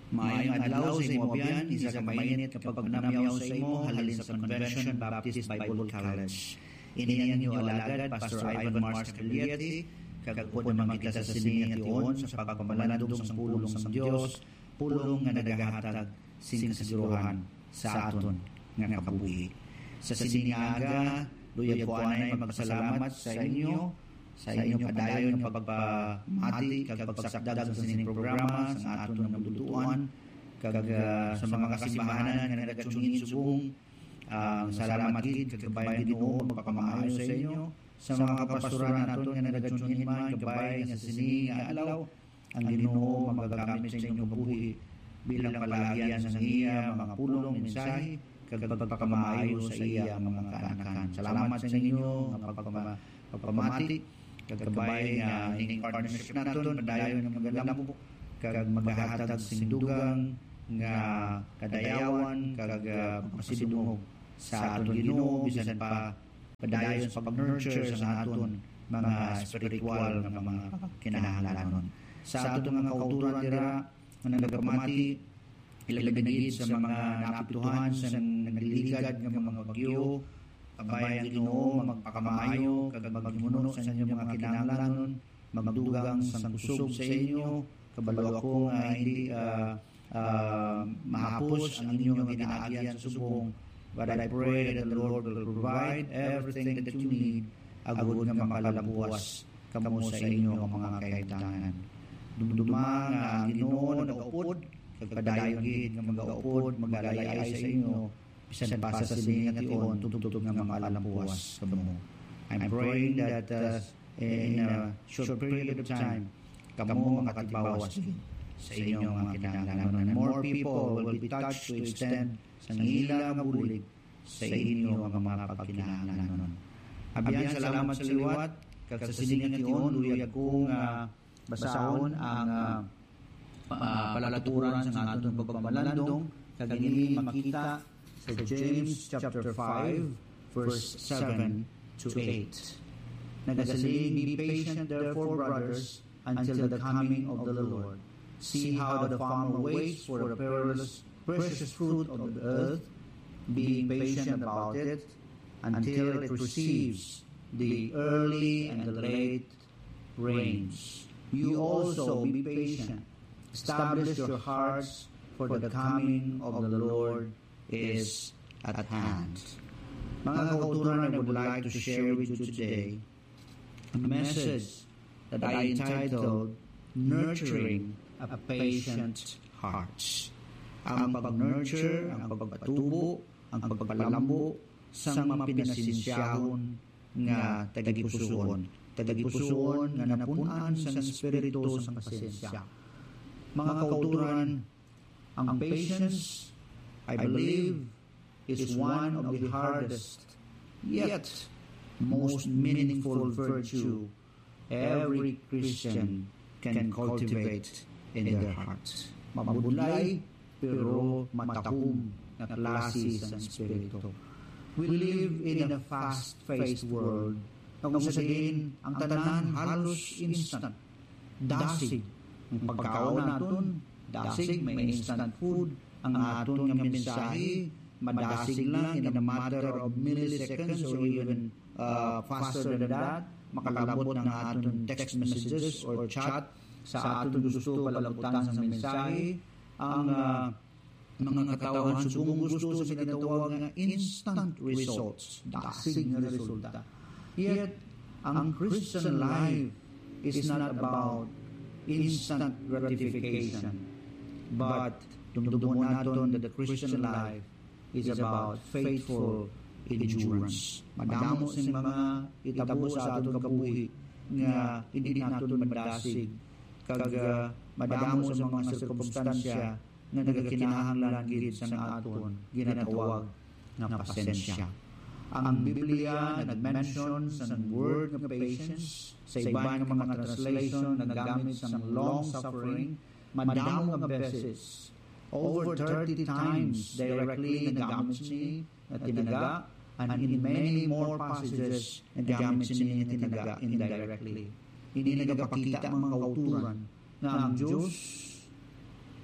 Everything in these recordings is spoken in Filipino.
Maayong adlaw sa imo biyan, isa ka mainit kapag namyaw sa imo halin sa Convention Baptist Bible College. Ini ang iyo alagad, Pastor Ivan Mars Cagliati, kagpod naman kita sa siningat iyon sa pagpamalandong sa pulong sa Dios, pulong nga nagahatag sing kasiguruhan sa aton nga kabuhi. Sa siningaga, luyag ko anay magpasalamat sa inyo, sa inyong padayon nga pagpamati kag pagsakdag sa sining programa sa aton nga duduan kag sa mga kasimbahanan nga nagatsungin subong salamat gid kag kabayan Ginoo magpakamaayo sa inyo sa mga kapastoran naton nga nagatsungin man kabay nga sining adlaw ang Ginoo magagamit sa inyong buhi bilang palagyan sa iya mga pulong mensahe kag pagpakamaayo sa iya mga kaanakan. Salamat sa inyo nga pagpamati kagabay nga ining partnership naton padayon nga magalambo kag magahatag sing dugang nga kadayawan kag pasidungog sa aton Ginoo bisan pa padayon sa pag-nurture sa aton mga spiritual nga mga kinahanglanon. Sa aton nga kauturan dira nga nagapamati ilagid sa mga naapektuhan sa nagliligad nga mga bagyo. Kabayan Ginoo magpakamaayo kag maghimuno sa inyong mga kinahanglanon, magdugang sang kusog sa inyo, kabalo ako nga hindi mahapos ang inyong ginaagyan sa subong. But I pray that the Lord will provide everything that you need, agud nga makalabuwas kamo sa inyong mga kahimtangan. Dumduma nga ang Ginoo nagaupod, kag padayon gid nga magaupod, magalayay sa inyo, bisan pa sa siningat iyon, tututog nga makalabuwas kamo. I'm praying that in a short period of time, kamo makatibawas sa inyong mga kinahanglanon. More people will be touched to extend sa ilang nga bulig sa inyong mga pagkinahanglanon. Abiyan, salamat sa liwat, kag sa siningat iyon, luyag kong basahon ang palaturan sa aton pagpamalandong, kag ini makita sa James chapter 5 verse 7 to 8. Nagasaling, be patient therefore, brothers, until the coming of the Lord. See how the farmer waits for the precious fruit of the earth, being patient about it until it receives the early and the late rains. You also be patient. Establish your hearts, for the coming of the Lord is at hand. Mga kauturan, I would like to share with you today a message that I entitled Nurturing a Patient Heart. Ang pag-nurture, ang pagpatubo, ang pagpalambo sa mga pinasinsiyahon nga tagipusoon nga napunan sa espiritu sa pasensya. Mga kauturan, ang patience, I believe, is one of the hardest yet most meaningful virtue every Christian can cultivate in their hearts. Mabudlay pero matakum na klase sa espiritu. We live in a fast-paced world na kung sabihin ang tanan halos instant. Dasig. Ang pagkaon natin, dasig, may instant food. Ang aton nga mensahe madasig lang in a matter of milliseconds or even faster than that. Makalabot ng aton text messages or chat sa aton gusto palabutan sa mensahe. Ang mga katawan subong gusto sa tinatawag nga instant results, dasig nga resulta. Yet ang Christian life is not about instant gratification, but dumdumon naton that the Christian life is about faithful endurance. Madamo sing mga itabo sa aton kabuhi nga hindi naton madasig, kag madamo sa mga sirkumstansya nga nagakinahanglan gid sa aton ginatawag nga pasensya. Ang Biblia nag-mention sa word nga patience, sa iba nga mga translation naggamit sa long suffering, madamo nga beses. Over 30 times directly nagamit ni na tinaga, and in many more passages nagamit ni na tinaga indirectly. Hindi nagapakita ang mga kauturan na ang Diyos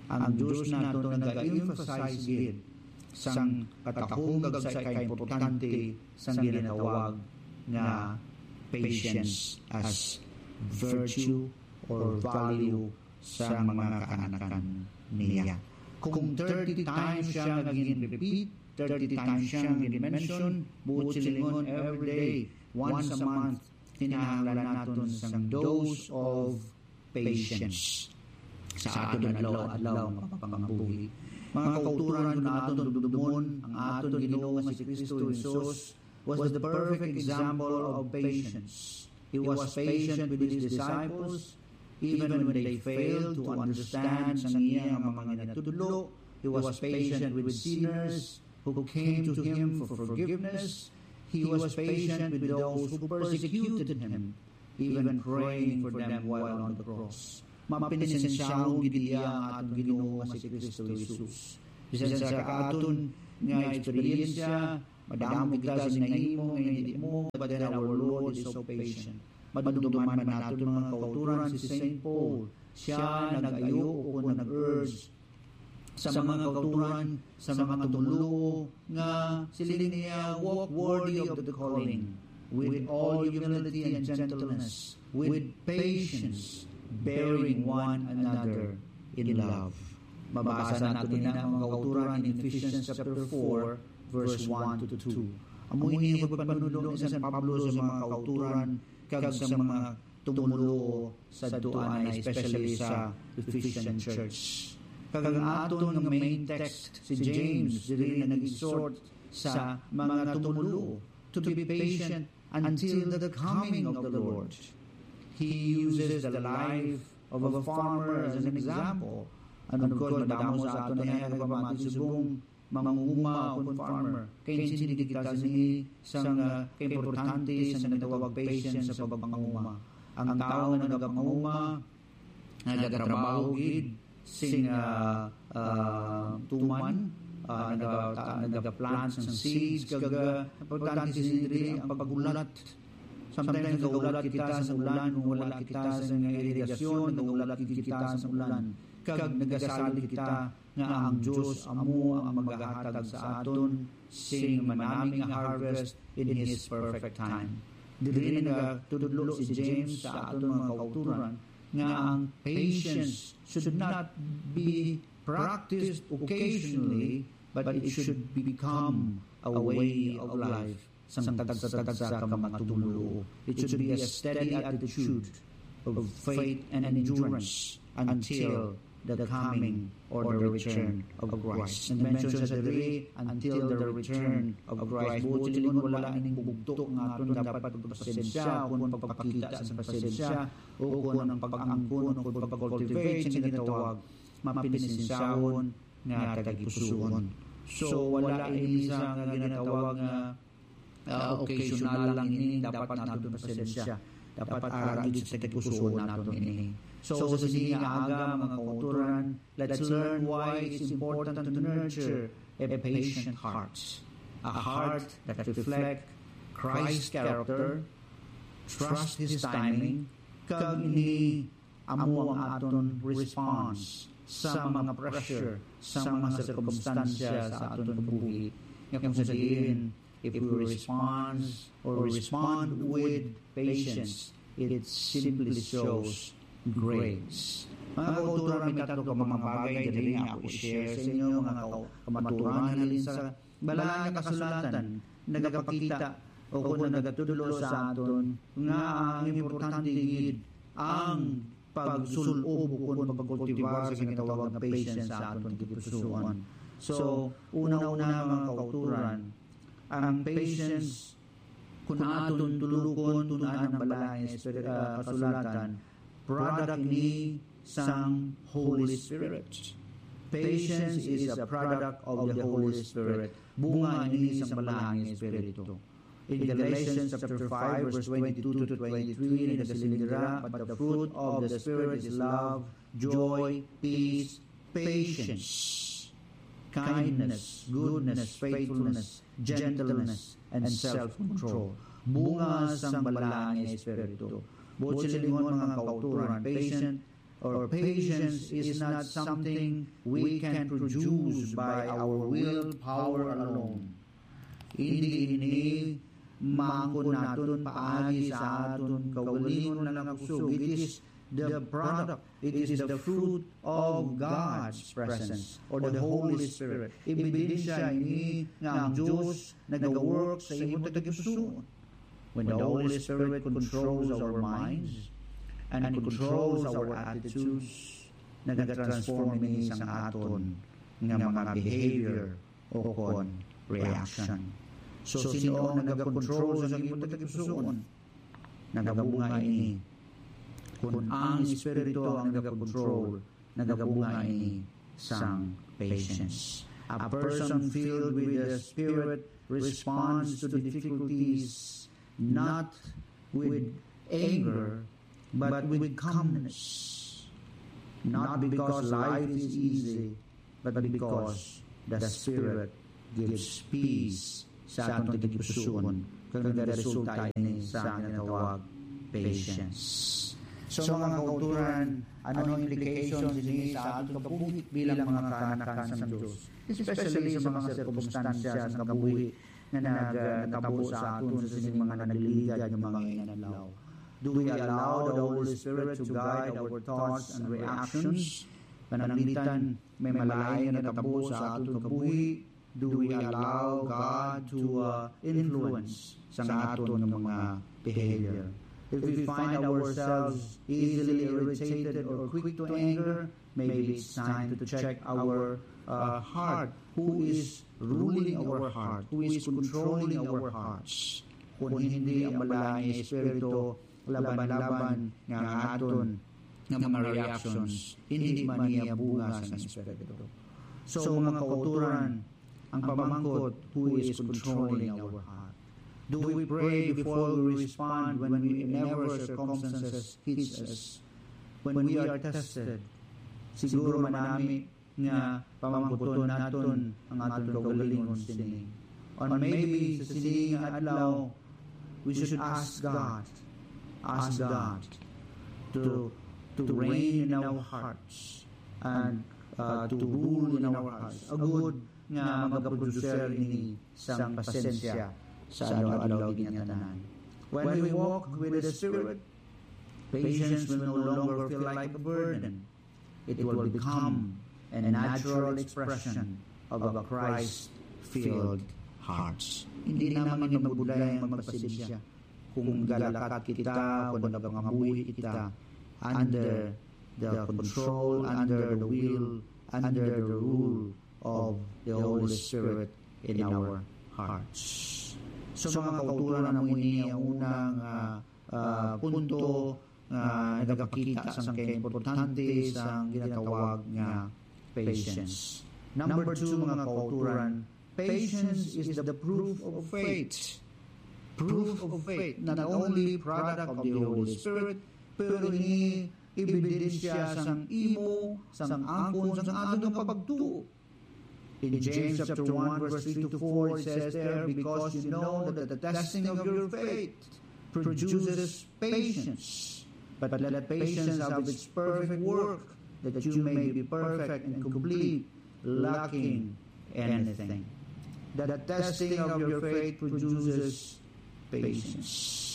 ang Diyos nato nag-emphasize gid sang katahong sa kaimportante sang ginatawag nga patience as virtue or value sa mga kaanakan niya. Kung 30 times siya naging-repeat, 30 times siya naging-mention, buot silingon every day, once a month, kinahanglan natin sang dose of patience sa aton adlaw-adlaw nga pangbuhi. Mga kauturan ko na aton dudumon, ang aton Ginoo nga si Kristo Jesus was the perfect example of patience. He was patient with his disciples, even when they failed to understand sang iyang mga ginatudlo. He was patient with sinners who came to him for forgiveness. He was patient with those who persecuted him, even praying for them while on the cross. Mapinisensyahon gid iya ang aton Ginoo nga si Kristo Jesus. Bisan sa aton nga eksperyensya, madamo kita sa nahimo nga hindi mo, but then our Lord is so patient. Madumduman man natin mga kauturan si St. Paul. Siya nag-ayo o nag-urge sa mga kauturan, sa mga tumulo nga siling niya, walk worthy of the calling, with all humility and gentleness, with patience, bearing one another in love. Mabasa natin na mga kauturan in Ephesians chapter 4, verse 1 to 2. Amoy niya magpanulo ni San Pablo sa mga kauturan kag sa mga tumulo sa duan, especially sa Ephesian Church. Kag ang aton nga main text, si James, dili na nag-exhort sa mga tumulo to be patient until the coming of the Lord. He uses the life of a farmer as an example. And of course, madamo sa aton na yan, nagpamati subong mangunguma akong farmer. Kaya sinigit ka sang importante sa natawag patience sa pagpangunguma. Ang tao na nagpangunguma, nagatrabaho gid, sing tuman, nagaplant ng seeds, importante sinidiri ang pagulat. Sometimes nagaulat kita sa ulan, wala kita sa irigasyon, nagaulat kita sa ulan. Kag nagasalig kita nga ang Diyos amo ang maghahatag sa aton sing manaming harvest in His perfect time. Dili nagatudlo si James sa aton mga kauturan nga ang patience should not be practiced occasionally, but it should become a way of life. Sang tagsa-tagsa ka mga tumulo. It should be a steady attitude of faith and endurance until the coming or the return of Christ. And mentioned sa diri, until the return of Christ. Buot silingon wala ining bugtok nga aton dapat pagpasensya, kung pagpakita sa pasensya, o kung ang pag-angkon, o kung pag-cultivate, sing ginatawag, mapinisensyahon nga tagipusuon. So, wala inisa nga ginatawag nga occasional lang ini, dapat natin pasensya. Dapat aragid sa tagipusuon natin ini. So sa sininga aga, mga kauturan, let's learn why it's important to nurture a patient heart. A heart that reflects Christ's character, trust His timing, kag ini amo ang aton response sa mga pressure, sa mga circumstansya sa aton kabuhi. Nga kung sabihin, if we respond with patience, it simply shows grace. Mga kauturan, may tatlo ka mga bagay dali nga ako i-share sa inyo, mga kamaturan halin sa bala nga kasulatan, nagapakita o kung nagatudulo sa aton nga ang importante gid ang pagsulob o kung pagkultivar sa ginatawag na patience sa aton gipusuan. So, una-una mga kauturan, ang patience kung aton tulukon tunaan ang balay kasulatan, product ni sang Holy Spirit. Patience is a product of the Holy Spirit. Bunga ni sang balangin Espiritu. In Galatians chapter 5 verse 22 to 23, nagasilindira, but the fruit of the Spirit is love, joy, peace, patience, kindness, goodness, faithfulness, gentleness, and self-control. Bunga sang balangin Espiritu. Buot silingon mga kauturan, patient or patience is not something we can produce by our will power alone. Hindi ini mangkon naton paagi sa aton kaugalingon na nagkusog. It is the product, it is the fruit of God's presence or the Holy Spirit. Ebidensya ini nga ang Diyos nag-work sa imong tagipusoon. When the Holy Spirit controls our minds and controls our attitudes, nag-transform ini sang aton nga mga behavior o kon reaction. So sino ang nag-control sa imong tagipusoon? Nagabunga ini. Kung ang Espiritu ang nag-control, nagabunga ini sang patience. A person filled with the Spirit responds to the difficulties not with anger, but with calmness. Not because life is easy, but because the Spirit gives peace sa atong tagipusoon. Kung nag-resulta ini sa tinatawag patience. So mga kauturan, anong implications ini sa atong kabuhi bilang mga kaanak-anak sa Diyos? Especially sa mga sirkumstansya sa kabuhi na nagtabo sa aton sa sining mga nagligad ng mga inadlaw. Do we allow the Holy Spirit to guide our thoughts and reactions? Pananglitan, may malayo na natabo sa aton kabuhi. Do we allow God to influence sa aton ng mga behavior? If we find ourselves easily irritated or quick to anger, maybe it's time to check our heart. Who is ruling our heart? Who is controlling our hearts? Kung hindi ang malaking Espiritu, laban-laban ng aton ng mga reactions, hindi man niya bunga sa Espiritu. So mga kauturan, ang pamangkot, who is controlling our heart? Do we pray before we respond whenever circumstances hits us? When we are tested, siguro manami nga pamangkuton naton ang aton kaugalingon sining. Or maybe sa sining adlaw, we should ask God to reign in our hearts and to rule in our hearts. A good nga magaproducer ini sang pasensya sa alaw-alaw ginatanan. When we walk with the Spirit, patience will no longer feel like a burden. It will become a natural expression of a Christ-filled hearts. Hindi naman magmabudlay ang magpasensya kung galakat kita, kung nagapangabuhi kita under the control, under the will, under the rule of the Holy Spirit in our hearts. So mga kauturan na muni ang unang punto na nagkakita sa importante sa ginatawag nga patience. Number 2 mga kauturan, patience is the proof of faith. Proof of faith, not only product of the Holy Spirit, pero ini ebidensya sang imo, sang angkon, sang atong pagtuo. In James chapter 1 verse 3 to 4 it says there, because you know that the testing of your faith produces patience. But let patience have its perfect work, that you may be perfect and complete, lacking anything. The testing of your faith produces patience.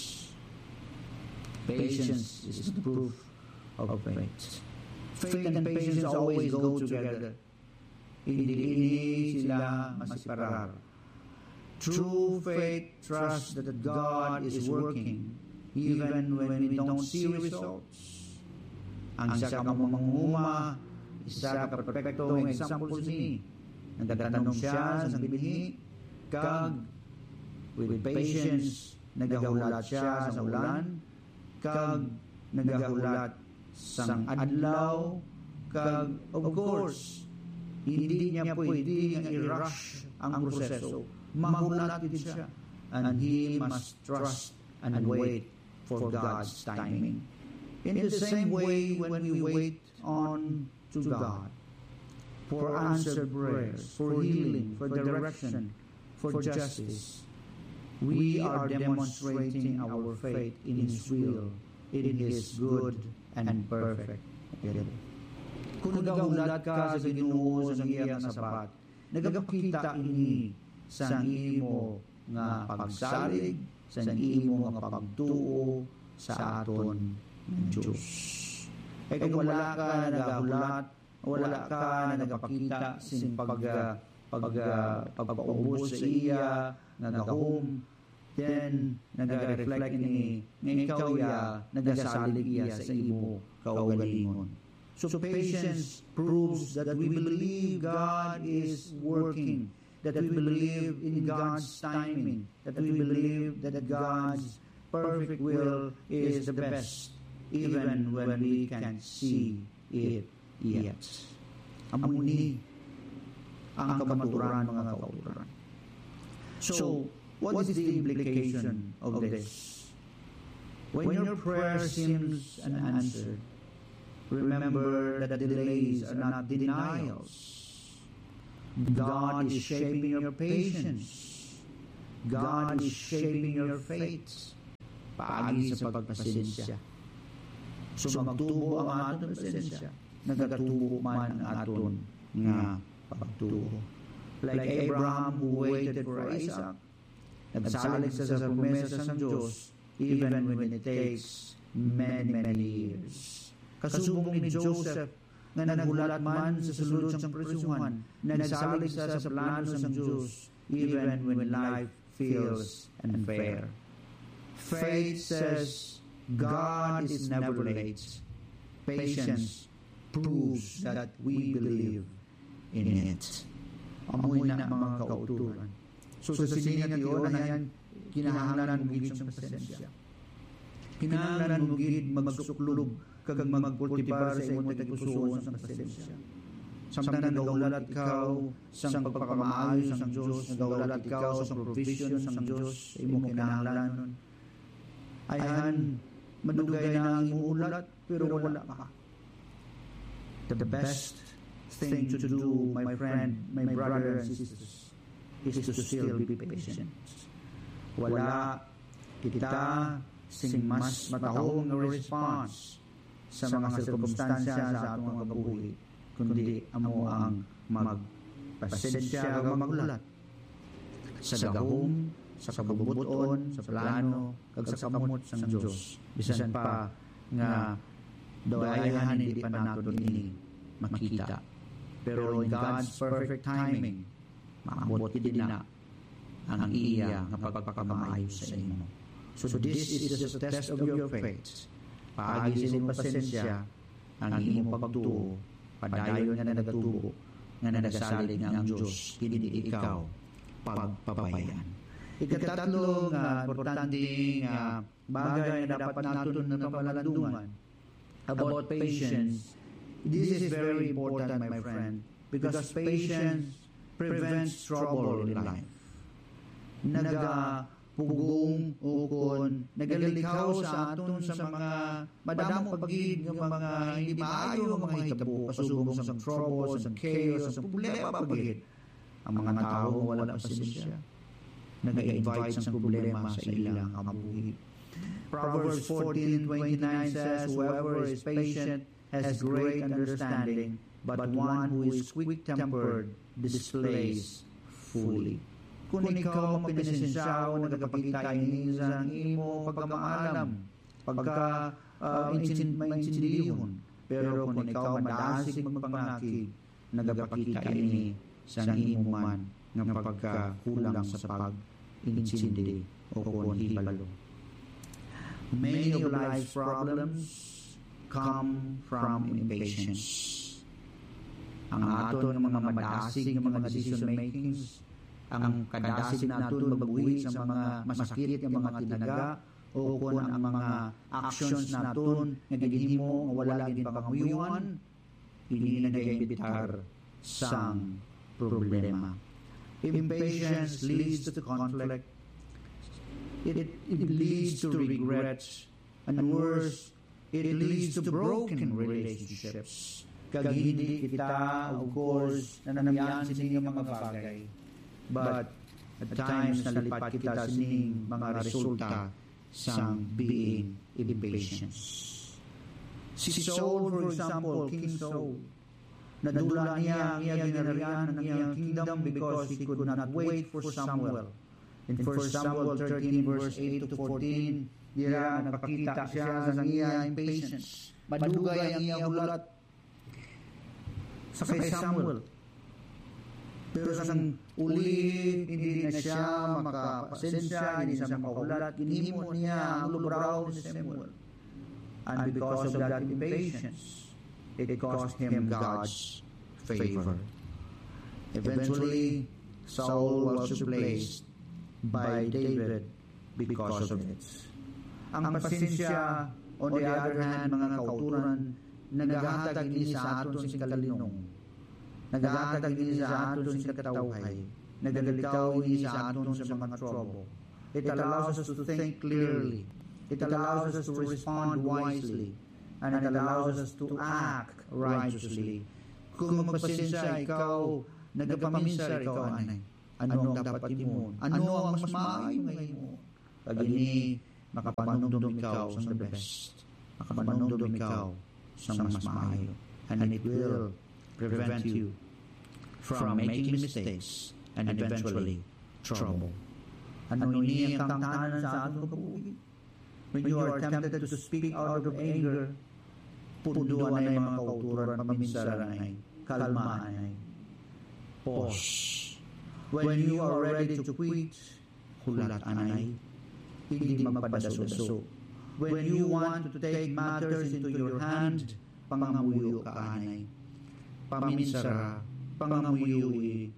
Patience is the proof of faith. Faith and patience always go together. Hindi sila masiparar. True faith trusts that God is working even when we don't see results. Ang isa ka mamanguma, isa ka perfectong example ni. Nagtatanong siya sa binhi, kag with patience, nagahulat siya sa ulan, kag nagahulat sang adlaw, kag of course, hindi niya pwede i-rush ang proseso. Magulat din siya. And he must trust and wait for God's timing. In the same way, when we wait on to God for answered prayers, for healing, for direction, for justice, we are demonstrating our faith in His will, in His good and perfect Kung nagahulat ka sa Ginoo sa iyang sapat, nagapakita ini sa imo nga pagsalig, sa imo nga pagtuo sa aton ng Diyos. Ay kung wala ka nagahulat, wala ka nagapakita sin pagpaubos sa iya, nagahom, then nag-reflect ni ikaw nagasalig iya sa imo kaugalingon. So patience proves that we believe God is working, that we believe in God's timing, that we believe that God's perfect will is the best, even when we can't see it yet. Amuni ang kamaturan, mga kauturan. So, what is the implication of this? When your prayer seems unanswered, remember that delays are not denials. God is shaping your patience. God is shaping your faith. Paagi sa pagpasensya. So magtubo ang aton pasensya. Nagatubo man ang aton nga pagtubo. Like Abraham who waited for Isaac. Nagsalig sa promesa sa Diyos even when it takes many years. Kasubong ni Joseph nga naghulat man sa sulod sang prisuhan, nagsalig sa plano sang Diyos even when life feels unfair. Faith says God is never late. Patience proves that we believe in it. Amoy na mga kauturan. So sa siningat iyon na yan, kinahanglan mo gid sa pasensya. Kinahanglan mo gid magsuklob kag magkultibar sa imong tagpusoon sa pasensya. Samtang nagahulat ikaw sa pagpakamaayo sa Diyos, nagahulat ikaw sa provision sa Diyos sa imong kinahanglanon. Ayan, madugay na ang imong ulat, pero wala ka. The best thing to do, my friend, my brother and sisters, is to still be patient. Wala kita sing mas matahong na response sa mga sirkumstansya sa atong mga buhi, kundi amo ang magpasensya kag magulat sa gahom, sa kabubuton, sa plano, kag sa kamot sang Dios. Bisan pa nga dawayan hindi pa naton ini makita. Pero in God's perfect timing, maabot din na ang iya nga pagpakamaayo sa imo. So this is the test of your faith. Paagi sa imong pasensya, ang imong pagtuo, padayon nga nagatubo, nga nagasalig nga ang Diyos, hindi ikaw pagpapayan. Ikatatlo nga importante nga bagay na dapat naton na pamalandungan about patience. This is very important, my friend, because patience prevents trouble in life. Nagapugong o kung nagalikaw sa aton sa mga madamong pagid ng mga hindi maayo mga hitabo, pasubong sa trouble, sa chaos, sa problema pagid. Ang mga tao wala pasensya. Nag-invite sa problema sa ilang kabuhi. Proverbs 14:29 says, "Whoever is patient has great understanding, but one who is quick-tempered displays folly." Kung ikaw mapinasensyaw, nagkapakita ini sa imo pagkamaalam, maintindiyon. Pero kung ikaw madasig magpangakig, nagkapakita ini sa imo man ng pagkakulang sa pag-intindi o kung hibalo. Many of life's problems come from impatience. Ang aton ng mga madasig ng mga decision makings, ang kadasig naton magbuhi sa mga masakit ng mga tinaga o kung ang mga actions naton nga gihimo nga wala gid panguyuan, hindi nagaibitar sang problema. Impatience leads to conflict. It leads to regrets, and worse, it leads to broken relationships. Kag hindi kita, of course, nanamyan sa inyong mga bagay. But at times, nalipat kita sa inyong mga resulta sang being impatient. Si Saul, for example, King Saul, nadula niya ang iyang ginarian, ang iyang kingdom because he could not wait for Samuel. In 1 Samuel 13 verse 8 to 14, dira nagpakita siya sa iyang impatience. Madugay ang iyang ulat sa kay Samuel. Pero sa uli, hindi na siya makapasensya, hindi siya makaulat, ginimo niya ang lubraw ni Samuel. And because of that impatience, it cost him God's favor. Eventually, Saul was replaced by David because of it. Ang pasensya, on the other hand, mga kauturan, nagahatag ini sa aton sa kalinong. Nagahatag ini sa aton sa katawhay. Nagalikaw ini sa aton sa mga trouble. It allows us to think clearly. It allows us to respond wisely. And it allows us to act righteously. Kung magpasensya ikaw, nagpaminsar ikaw, anay. Ano ang dapat mo? Ano ang mas maayo ngayon mo? Pag ini, makapanumdum ikaw sa the best. Makapanumdum ikaw sa mas maayo. And it will prevent you from making mistakes and eventually trouble. Ano ini ang kantanan sa ating kabuhi? When you are tempted to speak out of anger, punduan na yung mga kauturan, paminsaran ay, kalmaan ay, pause. When you are ready to quit, hulat anay, hindi magpadaso-daso. When you want to take matters into your hand, pangamuyo ka anay. Paminsara, pangamuyo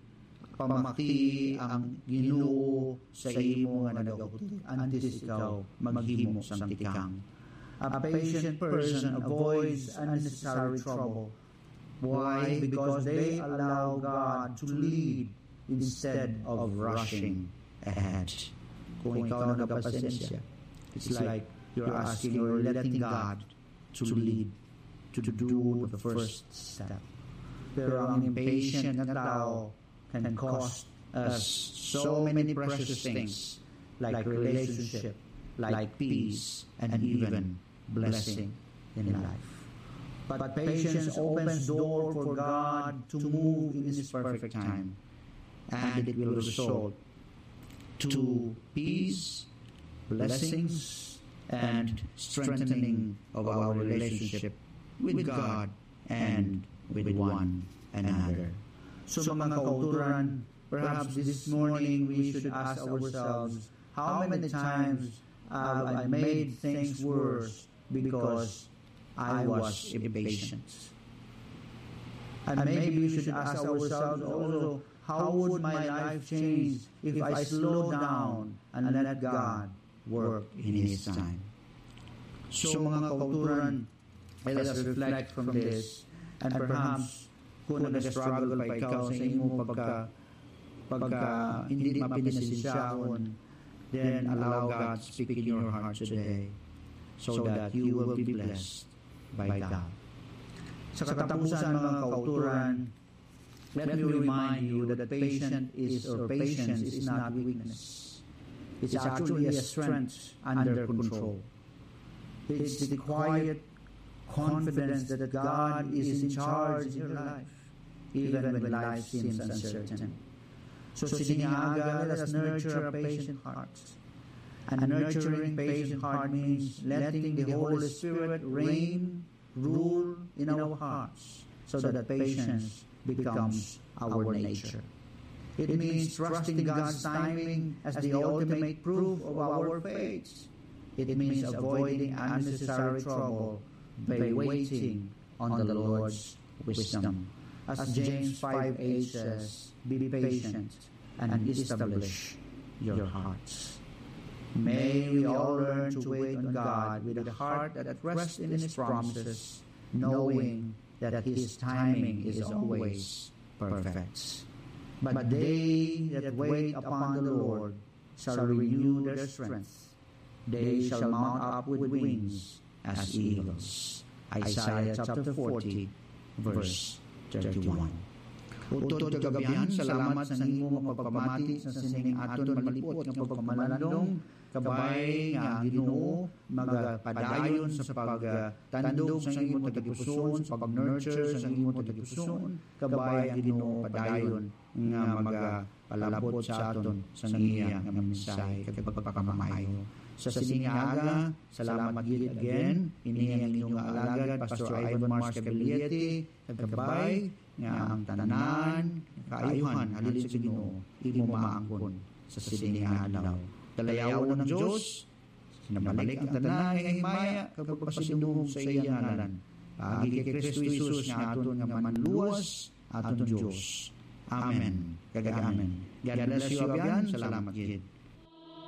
pamakti ang Ginoo sa imo nga nagabuti. Antes ikaw maghimo sang tikang. A patient person avoids unnecessary trouble. Why? Because they allow God to lead instead of rushing ahead. Kung ikaw nagpasensya, it's like you're asking or letting God to lead, to do the first step. Pero ang impatient na tao can cost us so many precious things, like relationship, like peace, and even blessing in life. But patience opens door for God to move in His perfect time, and it will result to peace, blessings, and strengthening of our relationship with God and with one another. So mga kauturan, perhaps this morning we should ask ourselves, how many times I made things worse because I was impatient? And maybe we should ask ourselves also, how would my life change if I slow down and let God work in His time? So mga kauturan, let us reflect from this, and perhaps kung nag-struggle pa ikaw sa imo pagka hindi mapinasinsyaon, then allow God to speak in your heart today so that you will be blessed by God. Sa katapusan mga kauturan, let me remind you that patience is not weakness. It's actually a strength under control. It's the quiet confidence that God is in charge in your life, even when life seems uncertain. So siniaga, let us nurture a patient heart. And nurturing patient heart means letting the Holy Spirit reign, rule in our hearts, so that patience becomes our nature. It means trusting God's timing as the ultimate proof of our faith. It means avoiding unnecessary trouble by waiting on the Lord's wisdom. As James 5:8 says, be patient and establish your hearts. May we all learn to wait on God with a heart that rests in His promises, knowing that His timing is always perfect. But they that wait upon the Lord shall renew their strength. They shall mount up with wings as eagles. Isaiah chapter 40, verse 31. Utod kagabihan, salamat sa imo nga pagpamati sa sining aton malipot nga pagpamalandong kabay nga Ginoo magpadayon sa pagtandog sa imo tagipuson, sa pag-nurture sa imo tagipuson, kabay ang Ginoo padayon nga magpalabot sa aton sa iya nga mensahe kag pagpakamayo. Sa siningaga, salamat gid again ini ang inyong alagad Pastor Ivan Mars Cabiliete kagabay nga ang tanan kaayuhan halin sa Ginoo imo maangkon sa siningadlaw. Dalayawon ng Dios sinabalik ang tanan nga himaya kag pagpasinduhog sa iyang ngalan. Paagi kay Kristo Jesus nga aton nga manluwas aton Dios. Amen. Amen. God bless you again. Salamat gid.